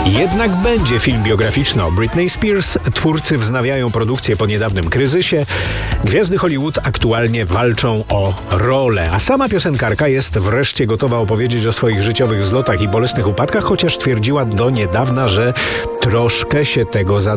Jednak będzie film biograficzny o Britney Spears. Twórcy wznawiają produkcję po niedawnym kryzysie. Gwiazdy Hollywood aktualnie walczą o rolę, a sama piosenkarka jest wreszcie gotowa opowiedzieć o swoich życiowych zlotach i bolesnych upadkach, chociaż twierdziła do niedawna, że troszkę się tego